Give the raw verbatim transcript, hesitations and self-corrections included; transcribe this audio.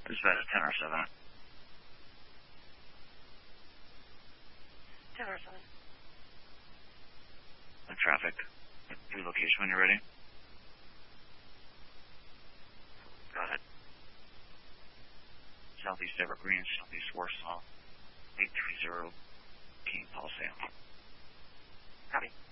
Is that a ten or seven? ten or seven. The traffic. Relocation when you're ready. Go ahead. Southeast Evergreen, Southeast Warsaw, eight three zero, King Paul Sam. Copy.